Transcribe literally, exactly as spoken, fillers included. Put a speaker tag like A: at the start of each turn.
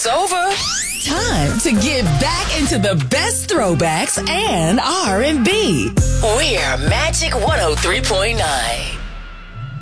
A: It's over. Time to get back into the best throwbacks and R and B. We're Magic one oh three point nine.